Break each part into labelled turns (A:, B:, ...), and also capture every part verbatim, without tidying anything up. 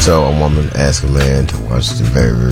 A: So a woman asks a man to watch the baby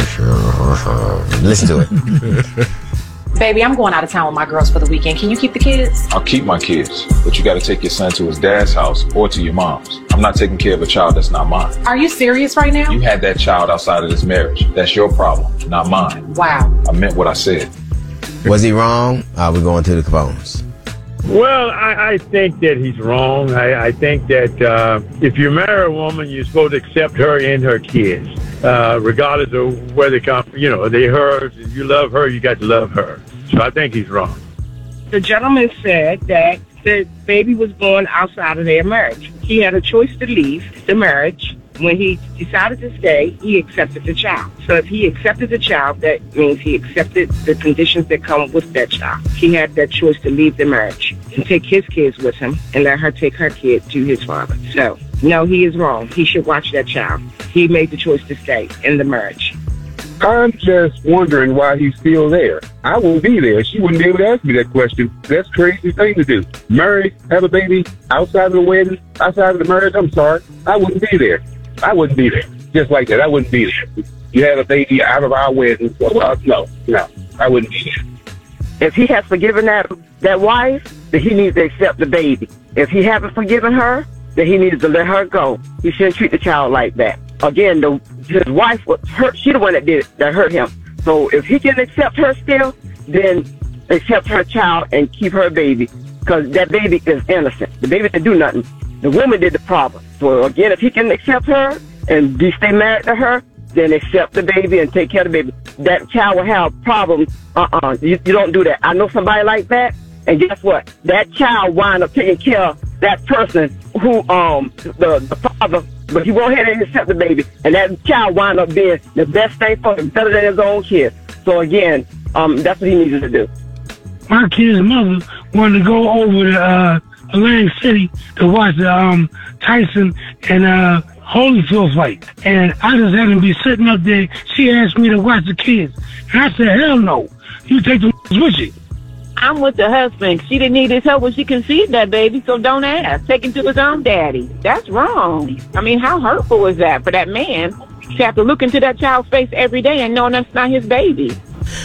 A: show. Listen to it.
B: Baby, I'm going out of town with my girls for the weekend. Can you keep the kids?
C: I'll keep my kids, but you got to take your son to his dad's house or to your mom's. I'm not taking care of a child that's not mine.
B: Are you serious right now?
C: You had that child outside of this marriage. That's your problem, not mine.
B: Wow.
C: I meant what I said.
A: Was he wrong? Are we going to the Capones?
D: Well, I, I think that he's wrong. I, I think that uh, if you marry a woman, you're supposed to accept her and her kids, uh, regardless of where they come. You know, they hers. If you love her, you got to love her. So I think he's wrong.
E: The gentleman said that the baby was born outside of their marriage. He had a choice to leave the marriage. When he decided to stay, he accepted the child. So if he accepted the child, that means he accepted the conditions that come with that child. He had that choice to leave the marriage and take his kids with him and let her take her kid to his father. So, no, he is wrong. He should watch that child. He made the choice to stay in the marriage.
F: I'm just wondering why he's still there. I wouldn't be there. She wouldn't be able to ask me that question. That's a crazy thing to do. Marry, have a baby, outside of the wedding, outside of the marriage. I'm sorry. I wouldn't be there. I wouldn't be there. Just like that. I wouldn't be there. You had a baby out of our wedding. Well, no, no. I wouldn't be there.
E: If he has forgiven that that wife, then he needs to accept the baby. If he hasn't forgiven her, then he needs to let her go. He shouldn't treat the child like that. Again, the, his wife was hurt. She the one that did it, that hurt him. So if he can accept her still, then accept her child and keep her baby, because that baby is innocent. The baby didn't do nothing. The woman did the problem. So again, if he can accept her and be stay married to her, then accept the baby and take care of the baby. That child will have problems. Uh-uh. You, you don't do that. I know somebody like that, and guess what? That child wind up taking care of that person who, um, the, the father, but he went ahead and accept the baby, and that child wind up being the best thing for him, better than his own kid. So again, um, that's what he needed to do.
G: My kid's mother wanted to go over to uh, Atlantic City to watch the um, Tyson and uh, Holyfield fight, and I just had to be sitting up there. She asked me to watch the kids, and I said, hell no, you take the with you.
H: I'm with the husband. She didn't need his help when she conceived that baby, so don't ask. Take him to his own daddy. That's wrong. I mean, how hurtful is that for that man to have to look into that child's face every day and know that's not his baby?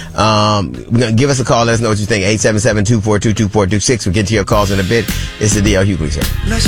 A: Um, give us a call. Let us know what you think. eight seven seven, two four two, two four two six. We'll get to your calls in a bit. It's the D L Hughley Show.